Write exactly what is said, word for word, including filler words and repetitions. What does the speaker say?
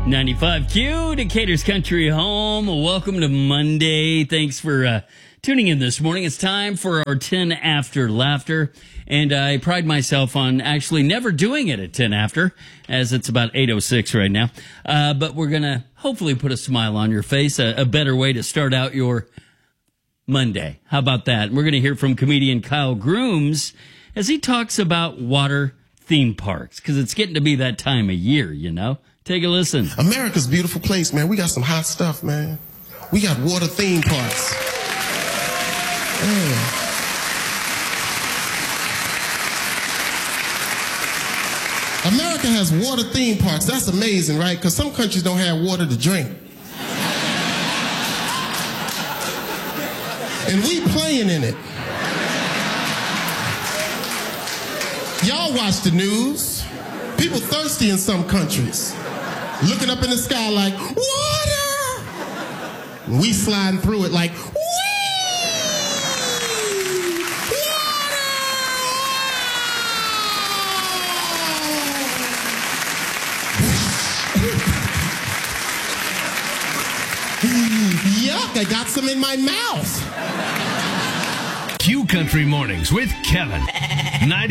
ninety-five Q, Decatur's Country Home. Welcome to Monday. Thanks for uh, tuning in this morning. It's time for our ten after laughter. And I pride myself on actually never doing it at ten after, as it's about eight oh six right now. Uh, but we're going to hopefully put a smile on your face, a, a better way to start out your Monday. How about that? We're going to hear from comedian Kyle Grooms as he talks about water theme parks, because it's getting to be that time of year, you know? Take a listen. America's a beautiful place, man. We got some hot stuff, man. We got water theme parks. Man. America has water theme parks. That's amazing, right? Because some countries don't have water to drink. And we playing in it. Y'all watch the news. People thirsty in some countries. Looking up in the sky like, water! And we sliding through it like, wee! Yuck, I got some in my mouth. Q Country Mornings with Kevin.